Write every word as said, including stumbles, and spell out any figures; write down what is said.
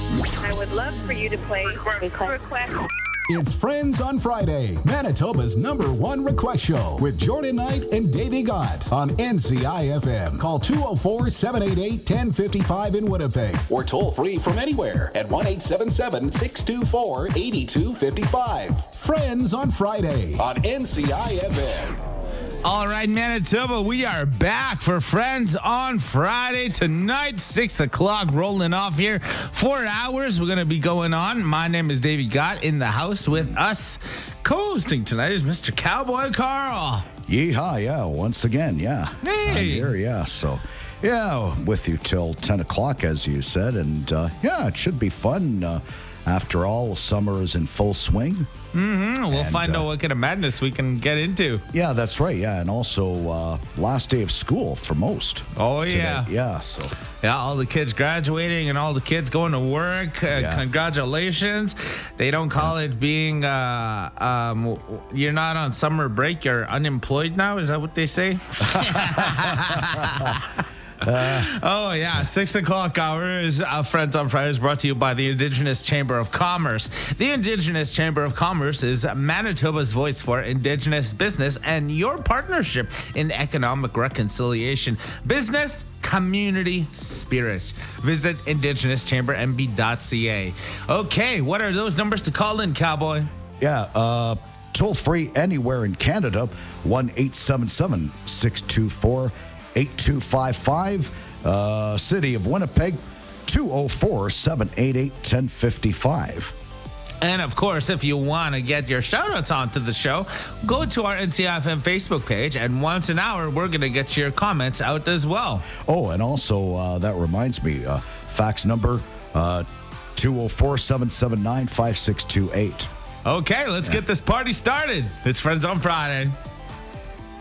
I would love for you to play Request. Request. It's Friends on Friday, Manitoba's number one request show with Jordan Knight and Davey Gott on N C I F M. Call two oh four, seven eight eight, one oh five five in Winnipeg or toll free from anywhere at one eight seven seven, six two four, eight two five five. Friends on Friday on N C I F M. All right, Manitoba, we are back for Friends on Friday tonight, six o'clock, rolling off here. Four hours we're going to be going on. My name is Davey Gott. In the house with us, co-hosting tonight is Mister Cowboy Carl. Yeehaw, yeah, once again, yeah. Hey. I'm here, yeah, so, yeah, with you till ten o'clock, as you said, and, uh, yeah, it should be fun. Uh, after all, summer is in full swing. Mm-hmm. We'll and, find uh, out what kind of madness we can get into. Yeah, that's right. Yeah, and also uh, last day of school for most. Oh, today. yeah. Yeah, so. Yeah, all the kids graduating and all the kids going to work. Uh, Yeah. Congratulations. They don't call it being, uh, um, you're not on summer break, you're unemployed now. Is that what they say? Uh, oh, yeah. Six o'clock hours. Uh, Friends on Friday is brought to you by the Indigenous Chamber of Commerce. The Indigenous Chamber of Commerce is Manitoba's voice for Indigenous business and your partnership in economic reconciliation, business, community spirit. Visit indigenous chamber m b dot c a. Okay, what are those numbers to call in, Cowboy? Yeah, uh, toll free anywhere in Canada, one eight seven seven, six two four, eight two five five. Uh, City of Winnipeg, two oh four, seven eight eight, one oh five five. And of course, if you want to get your shout outs onto the show, go to our N C I F M Facebook page, and once an hour, we're going to get your comments out as well. Oh, and also, uh, that reminds me, uh, fax number uh, two oh four, seven seven nine, five six two eight. Okay, let's Yeah. get this party started. It's Friends on Friday.